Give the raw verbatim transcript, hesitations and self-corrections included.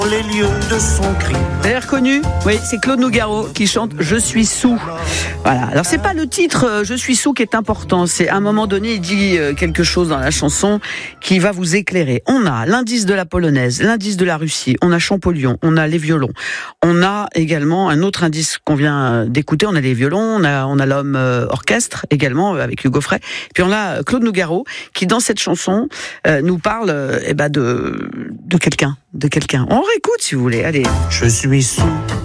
Les lieux de son cri. Vous avez reconnu ? Oui, c'est Claude Nougaro qui chante « Je suis sous ». Voilà. Alors, c'est pas le titre euh, « Je suis sous » qui est important. C'est à un moment donné, il dit euh, quelque chose dans la chanson qui va vous éclairer. On a l'indice de la polonaise, l'indice de la Russie, on a Champollion, on a les violons. On a également un autre indice qu'on vient d'écouter, on a les violons, on a, on a l'homme euh, orchestre également euh, avec Hugo Frey. Puis on a Claude Nougaro qui, dans cette chanson, euh, nous parle euh, eh ben de, de quelqu'un. De quelqu'un. On réécoute si vous voulez. Allez. Je suis sous